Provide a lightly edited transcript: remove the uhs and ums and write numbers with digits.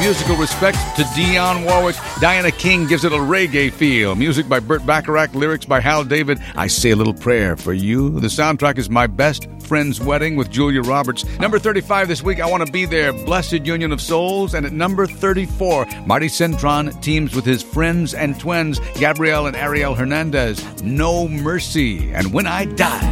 musical respect to Dionne Warwick. Diana King gives it a reggae feel. Music by Burt Bacharach, lyrics by Hal David. I Say a Little Prayer for You. The soundtrack is My Best Friend's Wedding with Julia Roberts. Number 35 this week, I Want to Be There, Blessed Union of Souls. And at number 34, Marty Cintron teams with his friends and twins, Gabriel and Ariel Hernandez, No Mercy. And When I Die.